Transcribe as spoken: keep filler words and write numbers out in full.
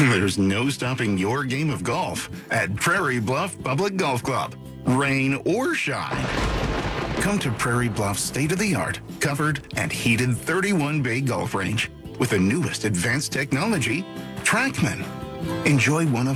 There's no stopping your game of golf at Prairie Bluff Public Golf Club. Rain or shine. Come to Prairie Bluff's state-of-the-art, covered and heated thirty-one bay golf range with the newest advanced technology, TrackMan. Enjoy one of